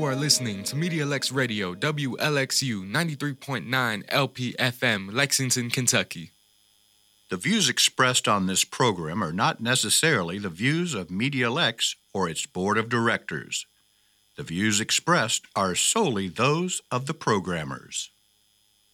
are listening to Media Lex Radio, WLXU 93.9 LPFM, Lexington, Kentucky. The views expressed on this program are not necessarily the views of Media Lex or its board of directors. The views expressed are solely those of the programmers.